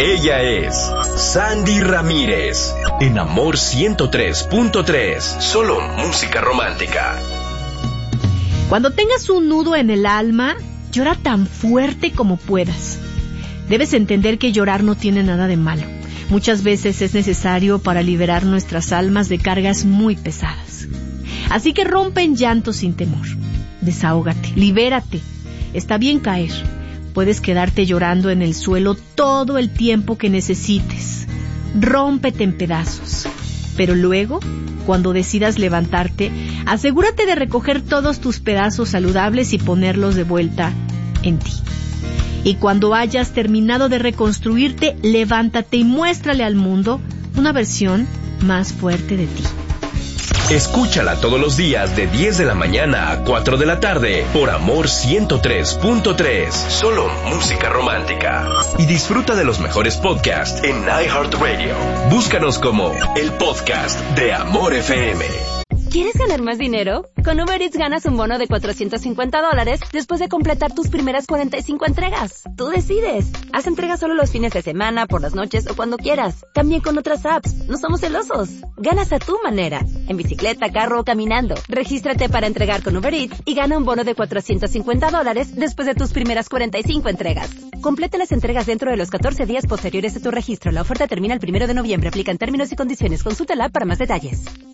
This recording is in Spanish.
Ella es Sandy Ramírez, en Amor 103.3, solo música romántica. Cuando tengas un nudo en el alma, llora tan fuerte como puedas. Debes entender que llorar no tiene nada de malo. Muchas veces es necesario para liberar nuestras almas de cargas muy pesadas. Así que rompe en llanto sin temor. Desahógate, libérate. Está bien caer. Puedes quedarte llorando en el suelo todo el tiempo que necesites. Rómpete en pedazos. Pero luego, cuando decidas levantarte, asegúrate de recoger todos tus pedazos saludables y ponerlos de vuelta en ti. Y cuando hayas terminado de reconstruirte, levántate y muéstrale al mundo una versión más fuerte de ti. Escúchala todos los días de 10 de la mañana a 4 de la tarde por Amor 103.3, solo música romántica. Y disfruta de los mejores podcasts en iHeartRadio. Búscanos como el podcast de Amor FM. ¿Quieres ganar más dinero? Con Uber Eats ganas un bono de $450 después de completar tus primeras 45 entregas. Tú decides. Haz entregas solo los fines de semana, por las noches o cuando quieras. También con otras apps. No somos celosos. Ganas a tu manera. En bicicleta, carro o caminando. Regístrate para entregar con Uber Eats y gana un bono de $450 después de tus primeras 45 entregas. Completa las entregas dentro de los 14 días posteriores a tu registro. La oferta termina el 1 de noviembre. Aplican términos y condiciones. Consulta la app para más detalles.